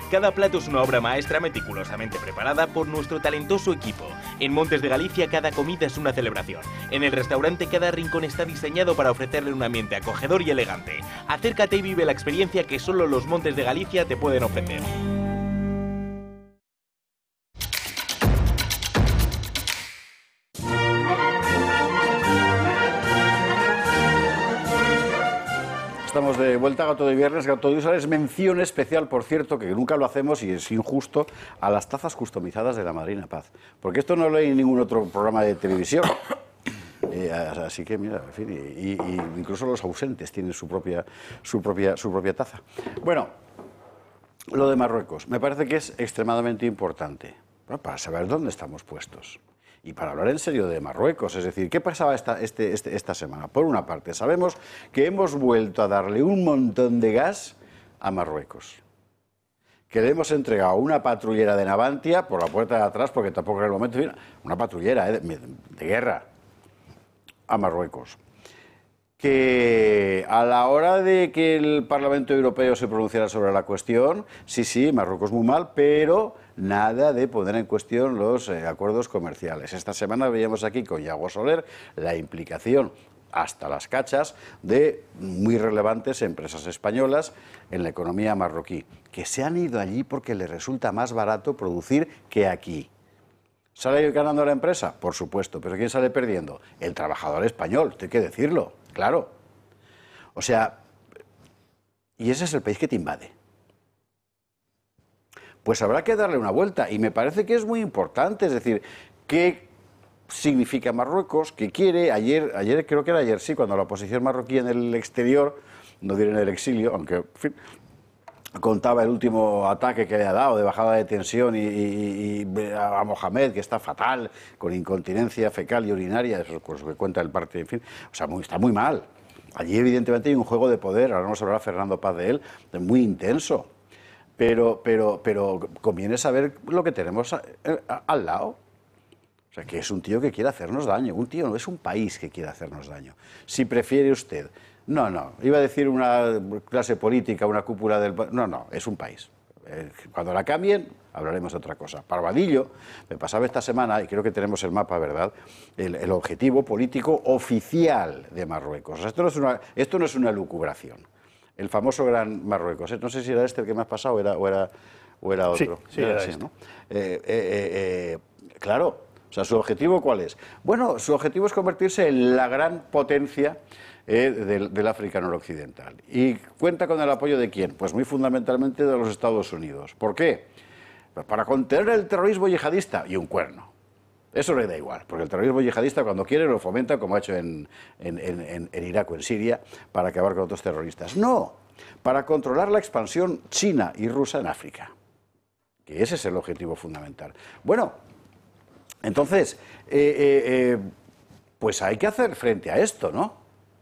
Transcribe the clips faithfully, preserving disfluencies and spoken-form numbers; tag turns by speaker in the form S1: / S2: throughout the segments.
S1: Cada plato es una obra maestra meticulosamente preparada por nuestro talentoso equipo. En Montes de Galicia cada comida es una celebración. En el restaurante cada rincón está diseñado para ofrecerle un ambiente acogedor y elegante. Acércate y vive la experiencia que solo los Montes de Galicia te pueden ofrecer.
S2: Estamos de vuelta a Gato de Viernes. Gato de Usar es mención especial, por cierto, que nunca lo hacemos y es injusto, a las tazas customizadas de la Madrina Paz. Porque esto no lo hay en ningún otro programa de televisión. Eh, así que, mira, en fin, y, y incluso los ausentes tienen su propia, su, propia, su propia taza. Bueno, lo de Marruecos me parece que es extremadamente importante, bueno, para saber dónde estamos puestos. Y para hablar en serio de Marruecos, es decir, ¿qué pasaba esta, este, este, esta semana? Por una parte, sabemos que hemos vuelto a darle un montón de gas a Marruecos. Que le hemos entregado una patrullera de Navantia por la puerta de atrás, porque tampoco en el momento, una patrullera eh, de, de guerra a Marruecos. Que a la hora de que el Parlamento Europeo se pronunciara sobre la cuestión, sí, sí, Marruecos muy mal, pero nada de poner en cuestión los eh, acuerdos comerciales. Esta semana veíamos aquí con Yago Soler la implicación hasta las cachas de muy relevantes empresas españolas en la economía marroquí, que se han ido allí porque les resulta más barato producir que aquí. ¿Sale ganando la empresa? Por supuesto, pero ¿quién sale perdiendo? El trabajador español, hay que decirlo, claro. O sea, y ese es el país que te invade. Pues habrá que darle una vuelta y me parece que es muy importante, es decir, ¿qué significa Marruecos? ¿Qué quiere? Ayer, ayer creo que era ayer, sí, cuando la oposición marroquí en el exterior, no diré en el exilio, aunque, en fin, contaba el último ataque que le ha dado de bajada de tensión y, y, y a Mohamed, que está fatal, con incontinencia fecal y urinaria, eso es lo que cuenta el parte, en fin, o sea, muy, está muy mal. Allí evidentemente hay un juego de poder, ahora nos hablará Fernando Paz de él, muy intenso, pero, pero, pero conviene saber lo que tenemos a, a, al lado. O sea, que es un tío que quiere hacernos daño, un tío no es un país que quiere hacernos daño. Si prefiere usted... No, no, iba a decir una clase política, una cúpula del... No, no, es un país. Cuando la cambien, hablaremos de otra cosa. Parvadillo, me pasaba esta semana, y creo que tenemos el mapa, ¿verdad?, el, el objetivo político oficial de Marruecos. O sea, esto no es una, esto no es una lucubración. El famoso Gran Marruecos. No sé si era este el que me has pasado o era, o era, o era otro.
S3: Sí, sí, era, era
S2: así,
S3: este.
S2: ¿no? Eh, eh, eh, eh, claro, o sea, ¿su objetivo cuál es? Bueno, su objetivo es convertirse en la gran potencia Eh, del, del África noroccidental. ¿Y cuenta con el apoyo de quién? Pues muy fundamentalmente de los Estados Unidos. ¿Por qué? Pues para contener el terrorismo yihadista y un cuerno. Eso le da igual, porque el terrorismo yihadista cuando quiere lo fomenta, como ha hecho en, en, en, en Irak o en Siria, para acabar con otros terroristas. No, para controlar la expansión china y rusa en África. Que ese es el objetivo fundamental. Bueno, entonces, eh, eh, eh, pues hay que hacer frente a esto, ¿no?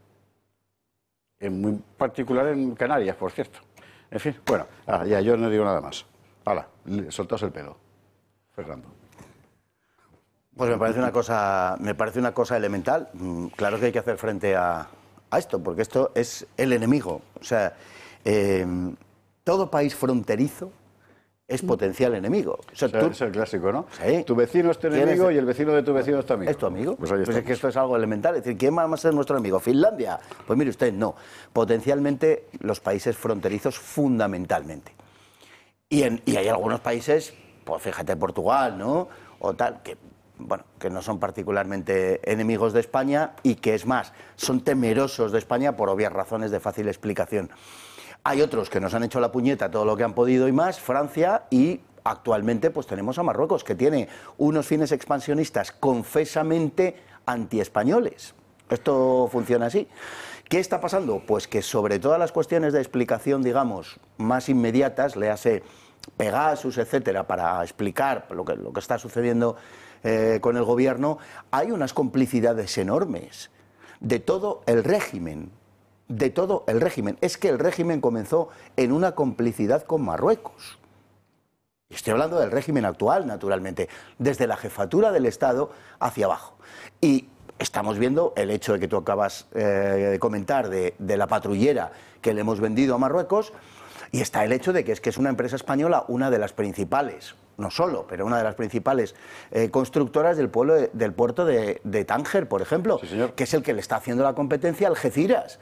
S2: En muy particular en Canarias, por cierto. En fin, bueno, ah, ya yo no digo nada más. Hala, soltaos el pelo, Fernando.
S4: Pues me parece una cosa, me parece una cosa elemental. Claro que hay que hacer frente a, a esto, porque esto es el enemigo. O sea, eh, todo país fronterizo es potencial enemigo. O sea,
S2: o sea,
S4: tú,
S2: es el clásico, ¿no?
S4: Sí.
S2: Tu vecino es tu enemigo y el vecino de tu vecino es tu amigo.
S4: ¿Es tu amigo?
S2: Pues, ahí
S4: pues es que esto es algo elemental. Es decir, ¿quién va a ser nuestro amigo? ¿Finlandia? Pues mire usted, no. Potencialmente los países fronterizos fundamentalmente. Y, en, y hay algunos países, pues fíjate, Portugal, ¿no? O tal, que, bueno, que no son particularmente enemigos de España y que, es más, son temerosos de España por obvias razones de fácil explicación. Hay otros que nos han hecho la puñeta todo lo que han podido y más, Francia, y actualmente pues tenemos a Marruecos, que tiene unos fines expansionistas confesamente antiespañoles. Esto funciona así. ¿Qué está pasando? Pues que sobre todas las cuestiones de explicación, digamos, más inmediatas, léase Pegasus, etcétera, para explicar lo que, lo que está sucediendo eh, con el gobierno, hay unas complicidades enormes de todo el régimen. de todo el régimen. Es que el régimen comenzó en una complicidad con Marruecos. Estoy hablando del régimen actual, naturalmente, desde la jefatura del Estado hacia abajo. Y estamos viendo el hecho de que tú acabas eh, de comentar de, de la patrullera que le hemos vendido a Marruecos, Y está el hecho de que es que es una empresa española, una de las principales, no solo, pero una de las principales eh, constructoras del, pueblo de, del puerto de, de Tánger, por ejemplo,
S2: sí, señor.
S4: que es el que le está haciendo la competencia a Algeciras.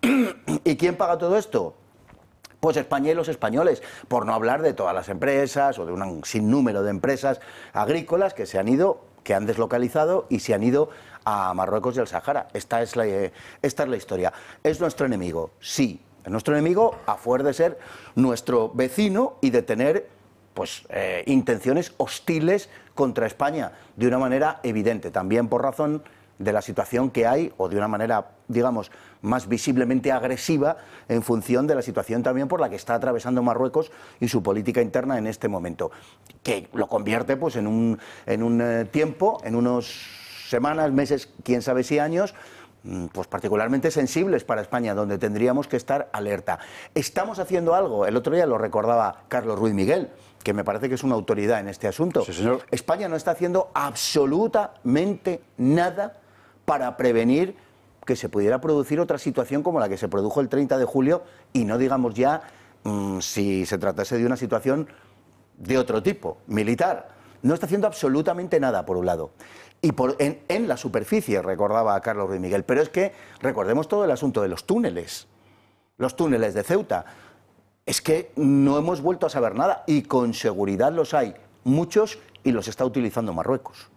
S4: ¿Y quién paga todo esto? Pues España y los españoles, por no hablar de todas las empresas o de un sinnúmero de empresas agrícolas que se han ido, que han deslocalizado y se han ido a Marruecos y al Sahara. Esta es la, esta es la historia. ¿Es nuestro enemigo? Sí. Es nuestro enemigo a fuer de ser nuestro vecino y de tener pues, eh, intenciones hostiles contra España de una manera evidente, también por razón de la situación que hay o de una manera, digamos, más visiblemente agresiva en función de la situación también por la que está atravesando Marruecos y su política interna en este momento, que lo convierte pues, en un, en un eh, tiempo, en unos semanas, meses, quién sabe si años, pues particularmente sensibles para España, donde tendríamos que estar alerta. ¿Estamos haciendo algo? El otro día lo recordaba Carlos Ruiz Miguel, que me parece que es una autoridad en este asunto.
S2: Sí, señor.
S4: España no está haciendo absolutamente nada para prevenir que se pudiera producir otra situación como la que se produjo el treinta de julio y no digamos ya mmm, si se tratase de una situación de otro tipo, militar. No está haciendo absolutamente nada, por un lado. Y por, en, en la superficie, recordaba a Carlos Ruiz Miguel. Pero es que recordemos todo el asunto de los túneles. Los túneles de Ceuta. Es que no hemos vuelto a saber nada y con seguridad los hay. Muchos y los está utilizando Marruecos.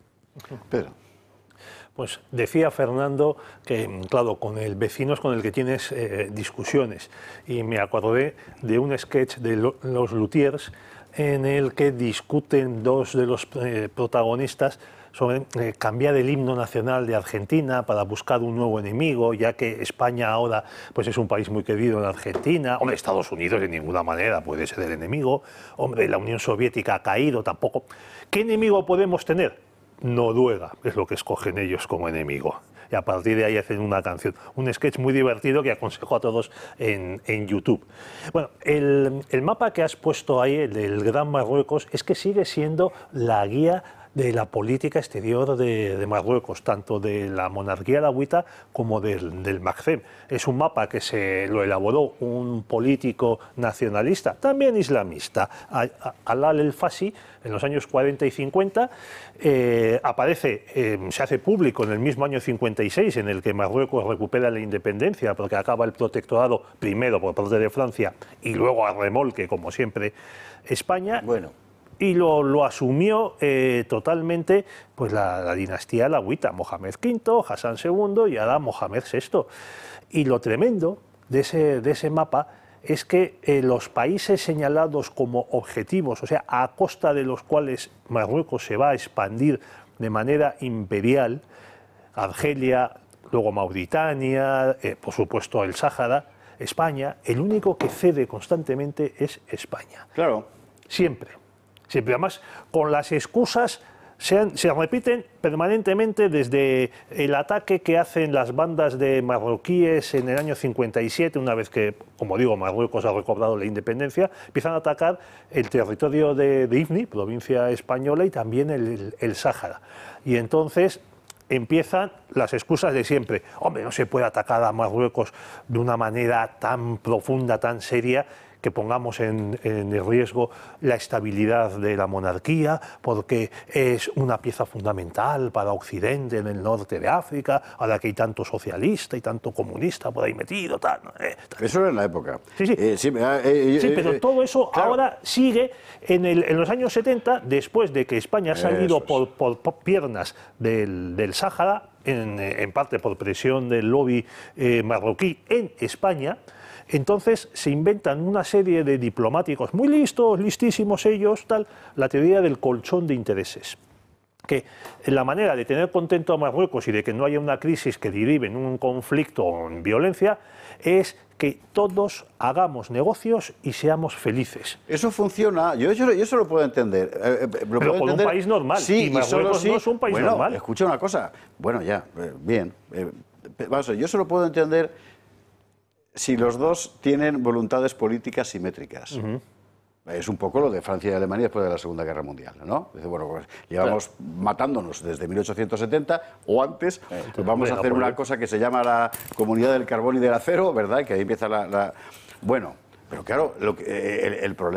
S2: Pedro.
S3: Pues decía Fernando que, claro, con el vecino es con el que tienes eh, discusiones. Y me acordé de un sketch de lo, Los Luthiers en el que discuten dos de los eh, protagonistas sobre eh, cambiar el himno nacional de Argentina para buscar un nuevo enemigo, ya que España ahora pues, es un país muy querido en Argentina. Hombre, Estados Unidos de ninguna manera puede ser el enemigo. Hombre, la Unión Soviética ha caído tampoco. ¿Qué enemigo podemos tener? Noruega, es lo que escogen ellos como enemigo. Y a partir de ahí hacen una canción, un sketch muy divertido que aconsejo a todos en, en YouTube. Bueno, el, el mapa que has puesto ahí, el del Gran Marruecos, es que sigue siendo la guía de la política exterior de, de Marruecos, tanto de la monarquía alauita como del, del Magreb. Es un mapa que se lo elaboró un político nacionalista, también islamista, Alal El Fassi, en los años cuarenta y cincuenta. Eh, aparece, eh, se hace público en el mismo año cincuenta y seis, en el que Marruecos recupera la independencia, porque acaba el protectorado primero por parte de Francia y luego a remolque, como siempre, España.
S4: Bueno.
S3: Y lo, lo asumió eh, totalmente pues la, la dinastía alauita, Mohamed quinto, Hassan segundo y ahora Mohamed sexto. Y lo tremendo de ese, de ese mapa es que eh, los países señalados como objetivos, o sea, a costa de los cuales Marruecos se va a expandir de manera imperial, Argelia, luego Mauritania, eh, por supuesto el Sáhara, España, el único que cede constantemente es España.
S2: Claro.
S3: Siempre. Siempre, además, con las excusas se, se repiten permanentemente desde el ataque que hacen las bandas de marroquíes en el año cincuenta y siete, una vez que, como digo, Marruecos ha recobrado la independencia, empiezan a atacar el territorio de, de Ifni, provincia española, y también el, el, el Sáhara. Y entonces empiezan las excusas de siempre. Hombre, no se puede atacar a Marruecos de una manera tan profunda, tan seria, que pongamos en, en el riesgo la estabilidad de la monarquía, porque es una pieza fundamental para Occidente en el norte de África, ahora que hay tanto socialista y tanto comunista por ahí metido. Tal, eh, tal.
S2: Eso era en la época.
S3: Sí, sí.
S2: Eh, sí, eh, eh,
S3: sí,
S2: eh,
S3: pero
S2: eh,
S3: todo eso
S2: claro.
S3: ahora sigue en, el, en los años setenta, después de que España ha salido
S2: Eso es.
S3: por, por, por piernas del, del Sáhara, en, en parte por presión del lobby eh, marroquí en España. Entonces se inventan una serie de diplomáticos muy listos, listísimos ellos, tal, la teoría del colchón de intereses. Que la manera de tener contento a Marruecos y de que no haya una crisis que derive en un conflicto o en violencia es que todos hagamos negocios y seamos felices.
S2: Eso funciona, yo, yo, yo eso lo puedo entender. Eh, eh, lo
S3: Pero
S2: puedo
S3: con
S2: entender.
S3: un país normal,
S2: Sí,
S3: y Marruecos
S2: solo sí.
S3: no es un país
S2: bueno,
S3: normal.
S2: Escucha una cosa, bueno ya, eh, bien. Eh, vamos a ver, yo solo puedo entender si los dos tienen voluntades políticas simétricas. Uh-huh. Es un poco lo de Francia y Alemania después de la Segunda Guerra Mundial, ¿no? Dice, bueno, pues llevamos claro. matándonos desde mil ochocientos setenta o antes, eh, pues vamos a hacer una cosa que se llama la Comunidad del Carbón y del Acero, ¿verdad? Que ahí empieza la... la... Bueno, Pero claro, lo que, el, el problema